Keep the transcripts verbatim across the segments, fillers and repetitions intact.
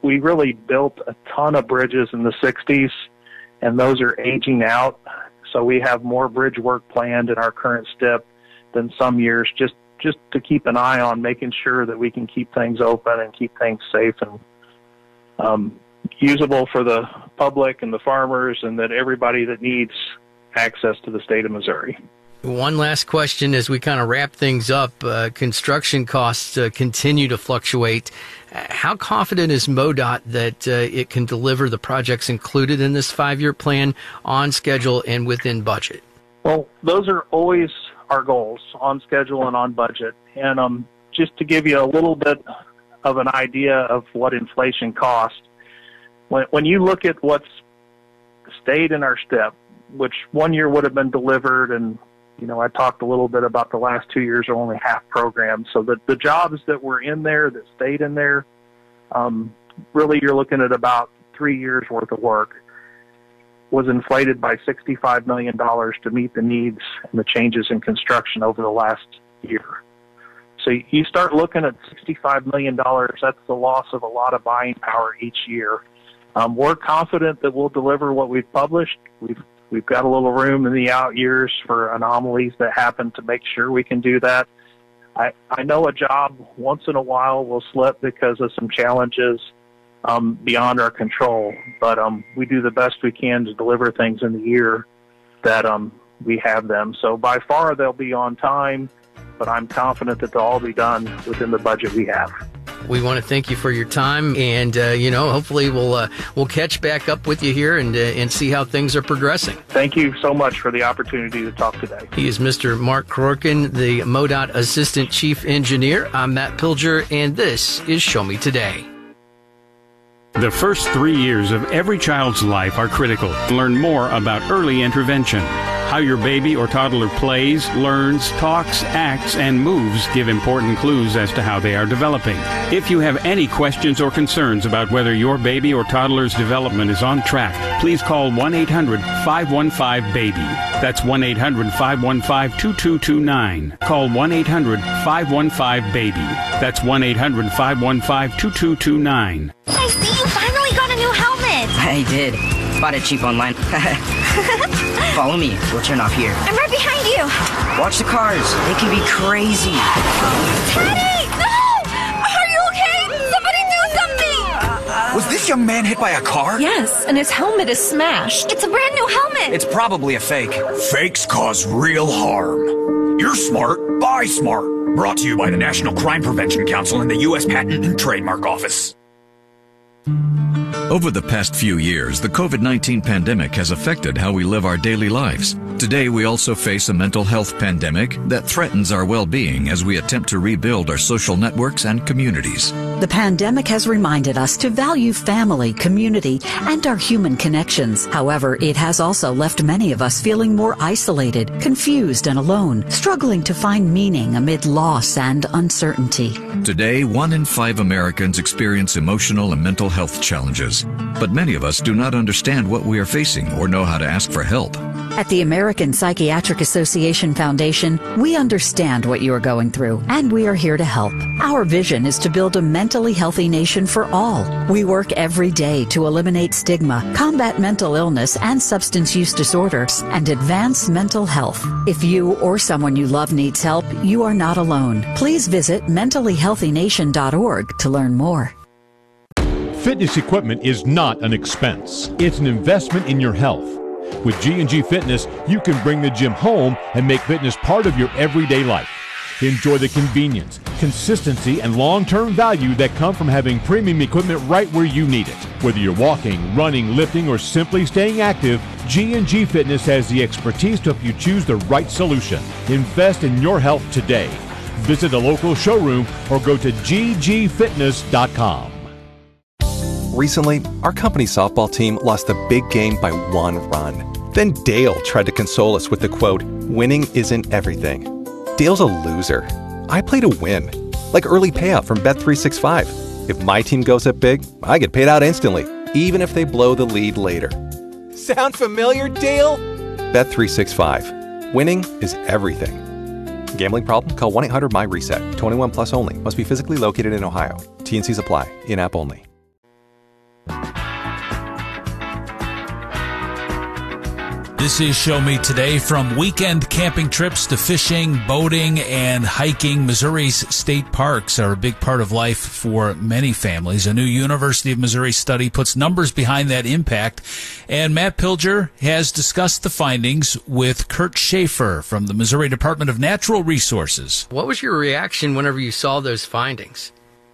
we really built a ton of bridges in the sixties, and those are aging out. So we have more bridge work planned in our current S T I P than some years, just, just to keep an eye on making sure that we can keep things open and keep things safe and um, usable for the public and the farmers, and that everybody that needs access to the state of Missouri. One last question as we kind of wrap things up. Uh, construction costs uh, continue to fluctuate. Uh, how confident is MoDOT that uh, it can deliver the projects included in this five-year plan on schedule and within budget? Well, those are always our goals, on schedule and on budget. And um, just to give you a little bit of an idea of what inflation costs, when, when you look at what's stayed in our S T I P, which one year would have been delivered, and you know, I talked a little bit about the last two years are only half programs. So the, the jobs that were in there, that stayed in there, um, really you're looking at about three years worth of work, was inflated by sixty-five million dollars to meet the needs and the changes in construction over the last year. So you start looking at sixty-five million dollars, that's the loss of a lot of buying power each year. Um, we're confident that we'll deliver what we've published. We've We've got a little room in the out years for anomalies that happen to make sure we can do that. I, I know a job once in a while will slip because of some challenges um, beyond our control, but um, we do the best we can to deliver things in the year that um, we have them. So by far they'll be on time, but I'm confident that they'll all be done within the budget we have. We want to thank you for your time, and uh, you know, hopefully we'll uh, we'll catch back up with you here and uh, and see how things are progressing. Thank you so much for the opportunity to talk today. He is Mister Mark Krorken, the MoDOT Assistant Chief Engineer. I'm Matt Pilger, and this is Show Me Today. The first three years of every child's life are critical. Learn more about early intervention. How your baby or toddler plays, learns, talks, acts, and moves give important clues as to how they are developing. If you have any questions or concerns about whether your baby or toddler's development is on track, please call one eight hundred five one five baby. That's one eight hundred five one five two two two nine. Call one eight hundred five one five baby. That's one eight hundred five one five two two two nine. I see you finally got a new helmet. I did. Bought it cheap online. Follow me. We'll turn off here. I'm right behind you. Watch the cars. They can be crazy. Teddy! No! Are you okay? Somebody do something! Was this young man hit by a car? Yes, and his helmet is smashed. It's a brand new helmet. It's probably a fake. Fakes cause real harm. You're smart. Buy smart. Brought to you by the National Crime Prevention Council and the U S Patent and Trademark Office. Over the past few years, the COVID nineteen pandemic has affected how we live our daily lives. Today, we also face a mental health pandemic that threatens our well-being as we attempt to rebuild our social networks and communities. The pandemic has reminded us to value family, community, and our human connections. However, it has also left many of us feeling more isolated, confused, and alone, struggling to find meaning amid loss and uncertainty. Today, one in five Americans experience emotional and mental health challenges, but many of us do not understand what we are facing or know how to ask for help. At the American Psychiatric Association Foundation, we understand what you are going through, and we are here to help. Our vision is to build a mentally healthy nation for all. We work every day to eliminate stigma, combat mental illness and substance use disorders, and advance mental health. If you or someone you love needs help, you are not alone. Please visit mentally healthy nation dot org to learn more. Fitness equipment is not an expense. It's an investment in your health. With G and G Fitness, you can bring the gym home and make fitness part of your everyday life. Enjoy the convenience, consistency, and long-term value that come from having premium equipment right where you need it. Whether you're walking, running, lifting, or simply staying active, G and G Fitness has the expertise to help you choose the right solution. Invest in your health today. Visit a local showroom or go to g g fitness dot com. Recently, our company softball team lost a big game by one run. Then Dale tried to console us with the quote, "Winning isn't everything." Dale's a loser. I play to win. Like early payout from Bet three sixty-five. If my team goes up big, I get paid out instantly, even if they blow the lead later. Sound familiar, Dale? Bet three sixty-five. Winning is everything. Gambling problem? Call one eight hundred my reset. twenty-one plus only. Must be physically located in Ohio. T and Cs apply. In-app only. This is Show Me Today. From weekend camping trips to fishing, boating, and hiking, Missouri's state parks are a big part of life for many families. A new University of Missouri study puts numbers behind that impact, and Matt Pilger has discussed the findings with Kurt Schaefer from the Missouri Department of Natural Resources. What was your reaction whenever you saw those findings?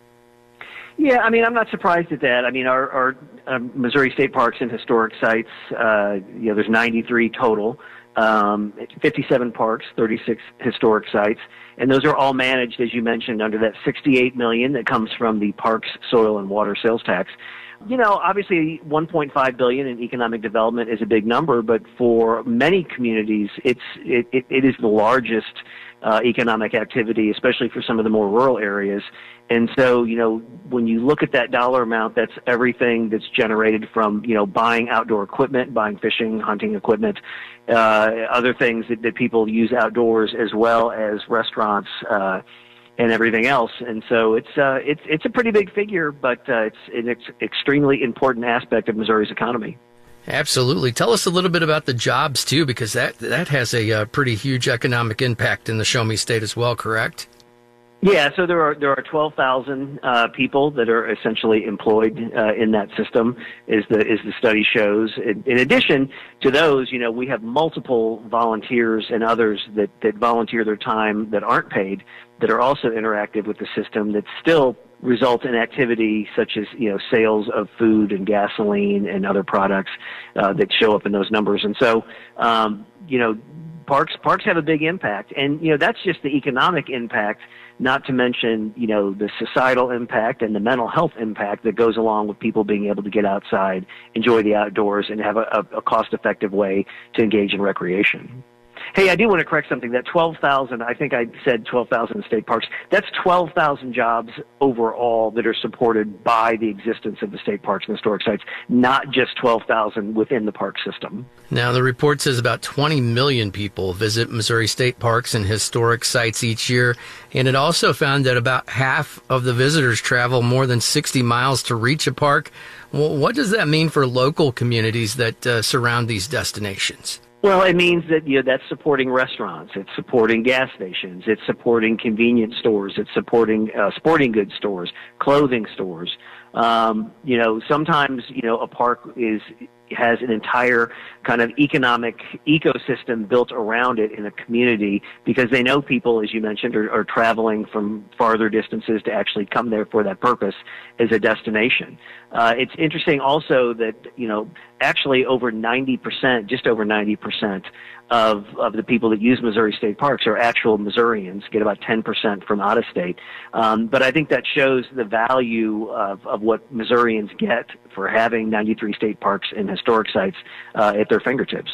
Yeah, I mean, I'm not surprised at that. I mean, our, our uh, Missouri state parks and historic sites, uh, you know, there's ninety-three total, um, fifty-seven parks, thirty-six historic sites, and those are all managed, as you mentioned, under that sixty-eight million dollars that comes from the Parks, Soil, and Water Sales Tax. You know, obviously one point five billion dollars in economic development is a big number, but for many communities, it's it, it, it is the largest uh, economic activity, especially for some of the more rural areas. And so, you know, when you look at that dollar amount, that's everything that's generated from, you know, buying outdoor equipment, buying fishing, hunting equipment, uh, other things that, that people use outdoors, as well as restaurants, uh, and everything else. And so it's uh, it's it's a pretty big figure, but uh, it's an ex- extremely important aspect of Missouri's economy. Absolutely. Tell us a little bit about the jobs, too, because that, that has a uh, pretty huge economic impact in the Show Me State as well, correct? Yeah, so there are there are twelve thousand uh, people that are essentially employed uh, in that system, as the as the study shows. In, in addition to those, you know, we have multiple volunteers and others that, that volunteer their time that aren't paid, that are also interactive with the system, that still result in activity such as, you know, sales of food and gasoline and other products uh, that show up in those numbers. And so, um, you know, parks parks have a big impact, and you know that's just the economic impact. Not to mention, you know, the societal impact and the mental health impact that goes along with people being able to get outside, enjoy the outdoors, and have a, a cost-effective way to engage in recreation. Hey, I do want to correct something. That twelve thousand, I think I said twelve thousand state parks. That's twelve thousand jobs overall that are supported by the existence of the state parks and historic sites, not just twelve thousand within the park system. Now, the report says about twenty million people visit Missouri state parks and historic sites each year, and it also found that about half of the visitors travel more than sixty miles to reach a park. Well, what does that mean for local communities that uh, surround these destinations? Well, it means that, you know, that's supporting restaurants, it's supporting gas stations, it's supporting convenience stores, it's supporting uh, sporting goods stores, clothing stores. Um, you know, sometimes, you know, a park is has an entire kind of economic ecosystem built around it in a community because they know people, as you mentioned, are, are traveling from farther distances to actually come there for that purpose as a destination. Uh, it's interesting also that, you know, actually over ninety percent, just over ninety percent of, of the people that use Missouri state parks are actual Missourians, get about ten percent from out of state. Um, but I think that shows the value of, of what Missourians get for having ninety-three state parks and historic sites uh, at their fingertips.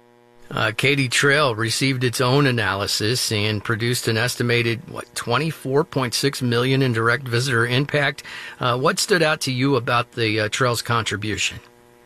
Uh, Katy Trail received its own analysis and produced an estimated, what, twenty-four point six million in direct visitor impact. Uh, what stood out to you about the uh, Trail's contribution?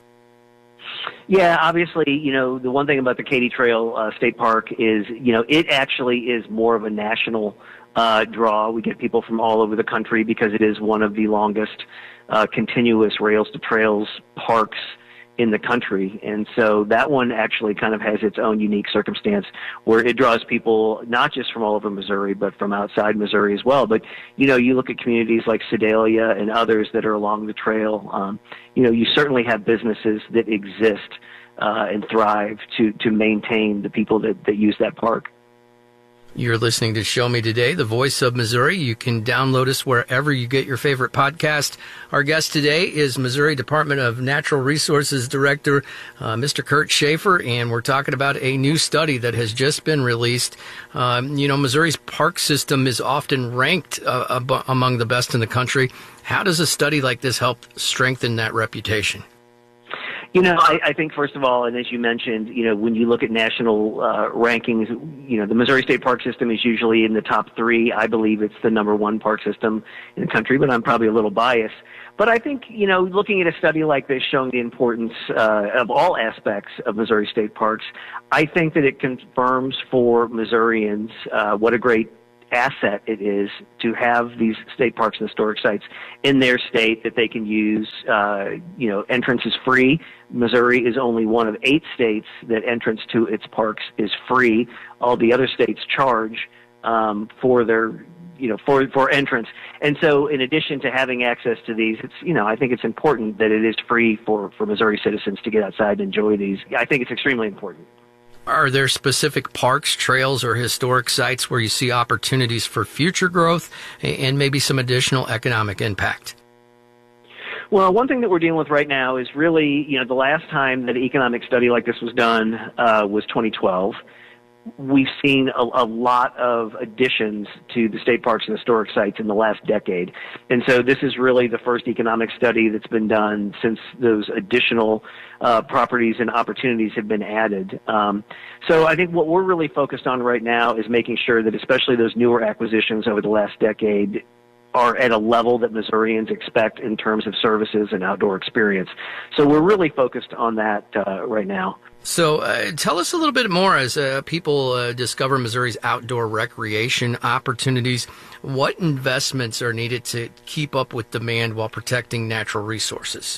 Yeah, obviously, you know, the one thing about the Katy Trail uh, State Park is, you know, it actually is more of a national uh, draw. We get people from all over the country because it is one of the longest uh, continuous rails to trails parks in the country. And so that one actually kind of has its own unique circumstance where it draws people not just from all over Missouri, but from outside Missouri as well. But, you know, you look at communities like Sedalia and others that are along the trail, um, you know, you certainly have businesses that exist uh, and thrive to, to maintain the people that, that use that park. You're listening to Show Me Today, the voice of Missouri. You can download us wherever you get your favorite podcast. Our guest today is Missouri Department of Natural Resources Director, uh, Mister Kurt Schaefer, and we're talking about a new study that has just been released. Um, you know, Missouri's park system is often ranked uh, ab- among the best in the country. How does a study like this help strengthen that reputation? You know, I, I think, first of all, and as you mentioned, you know, when you look at national uh, rankings, you know, the Missouri State Park System is usually in the top three. I believe it's the number one park system in the country, but I'm probably a little biased. But I think, you know, looking at a study like this showing the importance uh, of all aspects of Missouri State Parks, I think that it confirms for Missourians uh, what a great asset it is to have these state parks and historic sites in their state that they can use. Uh, you know, entrance is free. Missouri is only one of eight states that entrance to its parks is free. All the other states charge um, for their you know, for, for entrance. And so in addition to having access to these, it's, you know, I think it's important that it is free for, for Missouri citizens to get outside and enjoy these. I think it's extremely important. Are there specific parks, trails, or historic sites where you see opportunities for future growth and maybe some additional economic impact? Well, one thing that we're dealing with right now is really, you know, the last time that an economic study like this was done uh, was twenty twelve. We've seen a, a lot of additions to the state parks and historic sites in the last decade. And so this is really the first economic study that's been done since those additional uh, properties and opportunities have been added. Um, so I think what we're really focused on right now is making sure that especially those newer acquisitions over the last decade are at a level that Missourians expect in terms of services and outdoor experience. So we're really focused on that uh, right now. So uh, tell us a little bit more as uh, people uh, discover Missouri's outdoor recreation opportunities. What investments are needed to keep up with demand while protecting natural resources?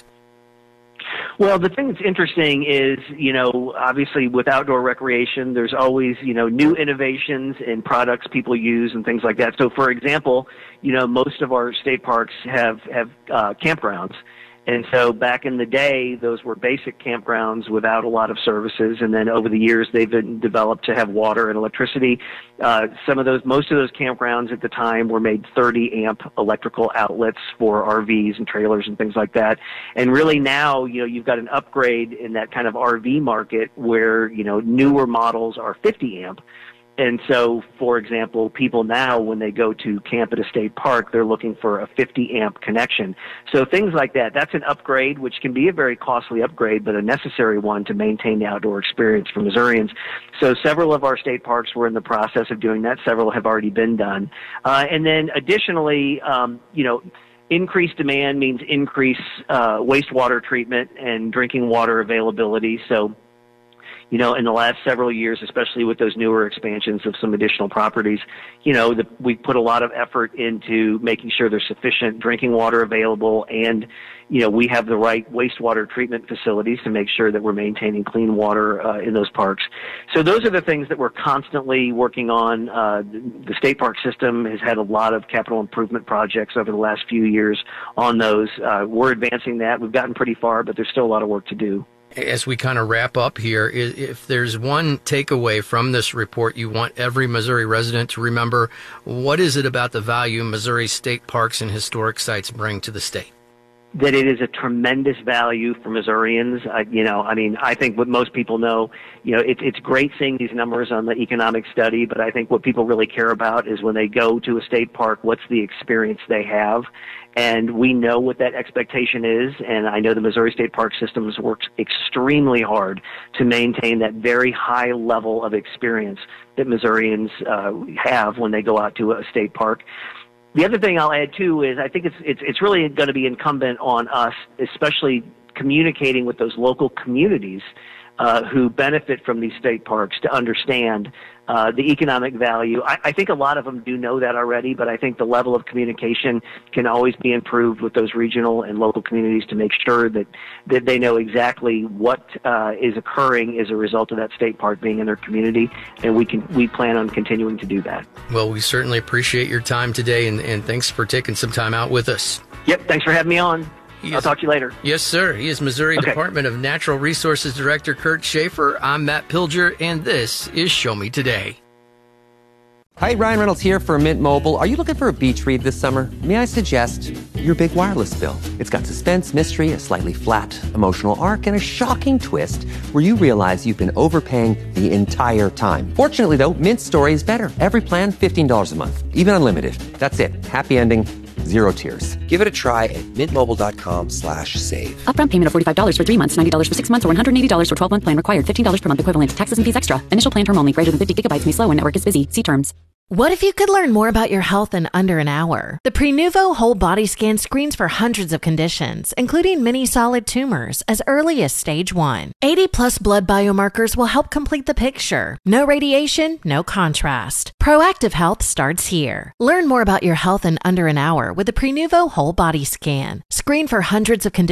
Well, the thing that's interesting is, you know, obviously with outdoor recreation, there's always, you know, new innovations in products people use and things like that. So, for example, you know, most of our state parks have, have uh, campgrounds. And so back in the day, those were basic campgrounds without a lot of services. And then over the years, they've been developed to have water and electricity. Uh, some of those, most of those campgrounds at the time were made thirty amp electrical outlets for R Vs and trailers and things like that. And really now, you know, you've got an upgrade in that kind of R V market where, you know, newer models are fifty amp. And so, for example, people now, when they go to camp at a state park, they're looking for a fifty amp connection. So things like that, that's an upgrade, which can be a very costly upgrade, but a necessary one to maintain the outdoor experience for Missourians. So several of our state parks were in the process of doing that. Several have already been done. Uh, and then additionally, um, you know, increased demand means increased uh, wastewater treatment and drinking water availability. So, you know, in the last several years, especially with those newer expansions of some additional properties, you know, the, we put a lot of effort into making sure there's sufficient drinking water available, and, you know, we have the right wastewater treatment facilities to make sure that we're maintaining clean water uh, in those parks. So those are the things that we're constantly working on. Uh, the state park system has had a lot of capital improvement projects over the last few years on those. Uh, we're advancing that. We've gotten pretty far, but there's still a lot of work to do. As we kind of wrap up here, if there's one takeaway from this report you want every Missouri resident to remember, what is it about the value Missouri state parks and historic sites bring to the state? That it is a tremendous value for Missourians. Uh, you know, I mean, I think what most people know, you know, it, it's great seeing these numbers on the economic study, but I think what people really care about is when they go to a state park, what's the experience they have? And we know what that expectation is, and I know the Missouri State Park Systems works extremely hard to maintain that very high level of experience that Missourians uh, have when they go out to a state park. The other thing I'll add, too, is I think it's it's, it's really going to be incumbent on us, especially communicating with those local communities uh, who benefit from these state parks, to understand uh, the economic value. I, I think a lot of them do know that already, but I think the level of communication can always be improved with those regional and local communities to make sure that, that they know exactly what uh, is occurring as a result of that state park being in their community, and we can we plan on continuing to do that. Well, we certainly appreciate your time today, and, and thanks for taking some time out with us. Yep, thanks for having me on. I'll talk to you later. Yes, sir. He is Missouri okay. Department of Natural Resources Director Kurt Schaefer. I'm Matt Pilger, and this is Show Me Today. Hi, Ryan Reynolds here for Mint Mobile. Are you looking for a beach read this summer? May I suggest your big wireless bill? It's got suspense, mystery, a slightly flat emotional arc, and a shocking twist where you realize you've been overpaying the entire time. Fortunately, though, Mint's story is better. Every plan, fifteen dollars a month, even unlimited. That's it. Happy ending. Zero tears. Give it a try at mintmobile.com slash save. Upfront payment of forty-five dollars for three months, ninety dollars for six months, or one hundred eighty dollars for twelve-month plan required. fifteen dollars per month equivalent. Taxes and fees extra. Initial plan term only. Greater than fifty gigabytes may slow when network is busy. See terms. What if you could learn more about your health in under an hour? The Prenuvo Whole Body Scan screens for hundreds of conditions, including many solid tumors, as early as stage one. eighty plus blood biomarkers will help complete the picture. No radiation, no contrast. Proactive health starts here. Learn more about your health in under an hour with the Prenuvo Whole Body Scan. Screen for hundreds of conditions